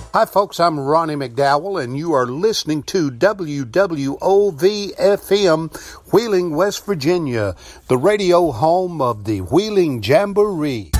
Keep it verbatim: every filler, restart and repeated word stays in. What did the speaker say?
Hi, folks. I'm Ronnie McDowell, and you are listening to W W O V F M, Wheeling, West Virginia, the radio home of the Wheeling Jamboree.